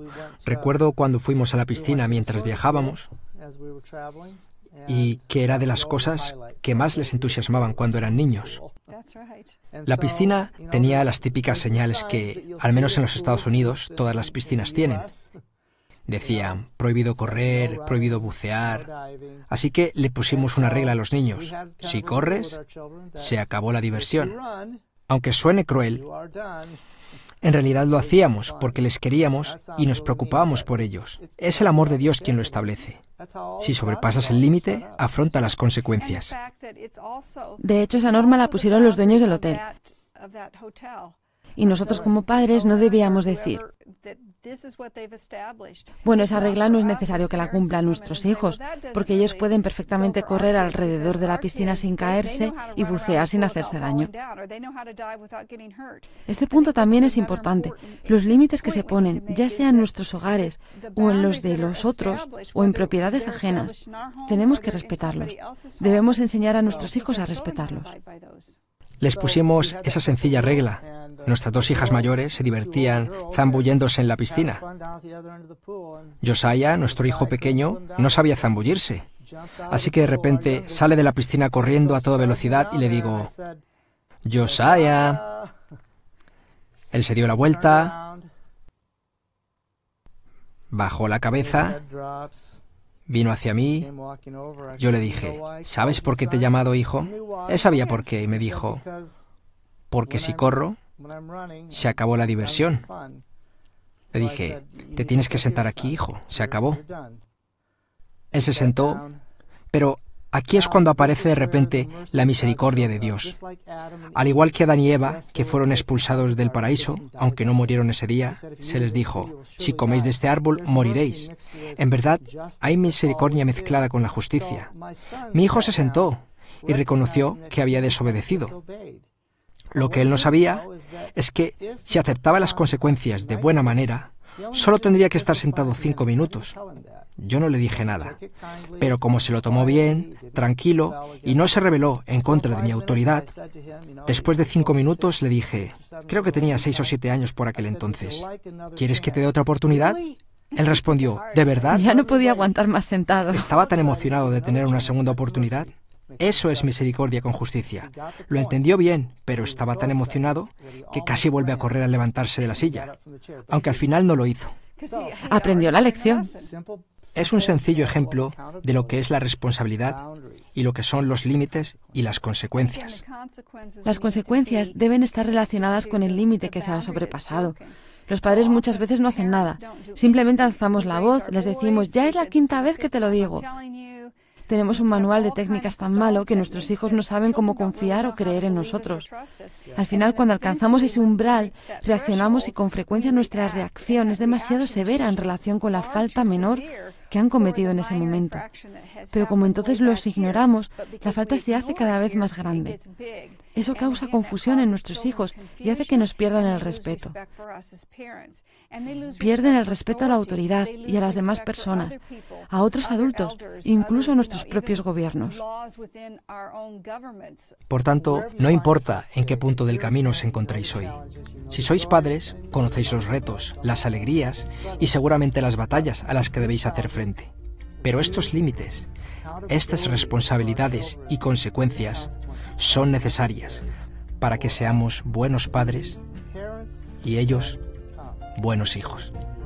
Recuerdo cuando fuimos a la piscina mientras viajábamos y que era de las cosas que más les entusiasmaban cuando eran niños. La piscina tenía las típicas señales que, al menos en los Estados Unidos, todas las piscinas tienen. Decían, prohibido correr, prohibido bucear. Así que le pusimos una regla a los niños. Si corres, se acabó la diversión. Aunque suene cruel, en realidad lo hacíamos porque les queríamos y nos preocupábamos por ellos. Es el amor de Dios quien lo establece. Si sobrepasas el límite, afronta las consecuencias. De hecho, esa norma la pusieron los dueños del hotel. Y nosotros como padres no debíamos decir, bueno, esa regla no es necesario que la cumplan nuestros hijos, porque ellos pueden perfectamente correr alrededor de la piscina sin caerse y bucear sin hacerse daño. Este punto también es importante. Los límites que se ponen, ya sean en nuestros hogares o en los de los otros o en propiedades ajenas, tenemos que respetarlos. Debemos enseñar a nuestros hijos a respetarlos. Les pusimos esa sencilla regla. Nuestras dos hijas mayores se divertían zambulléndose en la piscina. Josiah, nuestro hijo pequeño, no sabía zambullirse. Así que de repente sale de la piscina corriendo a toda velocidad y le digo, Josiah. Él se dio la vuelta, bajó la cabeza, vino hacia mí. Yo le dije, ¿sabes por qué te he llamado hijo? Él sabía por qué y me dijo, porque si corro, se acabó la diversión. Le dije, te tienes que sentar aquí, hijo, se acabó. Él se sentó, pero aquí es cuando aparece de repente la misericordia de Dios. Al igual que Adán y Eva, que fueron expulsados del paraíso, aunque no murieron ese día, se les dijo, si coméis de este árbol, moriréis. En verdad, hay misericordia mezclada con la justicia. Mi hijo se sentó y reconoció que había desobedecido. Lo que él no sabía es que si aceptaba las consecuencias de buena manera, solo tendría que estar sentado 5 minutos. Yo no le dije nada, pero como se lo tomó bien, tranquilo, y no se rebeló en contra de mi autoridad, después de 5 minutos le dije, creo que tenía 6 o 7 años por aquel entonces, ¿quieres que te dé otra oportunidad? Él respondió, ¿de verdad? Ya no podía aguantar más sentado. Estaba tan emocionado de tener una segunda oportunidad. Eso es misericordia con justicia. Lo entendió bien, pero estaba tan emocionado que casi vuelve a correr al levantarse de la silla, aunque al final no lo hizo. Aprendió la lección. Es un sencillo ejemplo de lo que es la responsabilidad y lo que son los límites y las consecuencias. Las consecuencias deben estar relacionadas con el límite que se ha sobrepasado. Los padres muchas veces no hacen nada. Simplemente alzamos la voz, les decimos, ya es la 5ª vez que te lo digo. Tenemos un manual de técnicas tan malo que nuestros hijos no saben cómo confiar o creer en nosotros. Al final, cuando alcanzamos ese umbral, reaccionamos y con frecuencia nuestra reacción es demasiado severa en relación con la falta menor que han cometido en ese momento. Pero como entonces los ignoramos, la falta se hace cada vez más grande. Eso causa confusión en nuestros hijos y hace que nos pierdan el respeto. Pierden el respeto a la autoridad y a las demás personas, a otros adultos, incluso a nuestros propios gobiernos. Por tanto, no importa en qué punto del camino os encontréis hoy. Si sois padres, conocéis los retos, las alegrías y seguramente las batallas a las que debéis hacer frente. Pero estos límites, estas responsabilidades y consecuencias son necesarias para que seamos buenos padres y ellos buenos hijos.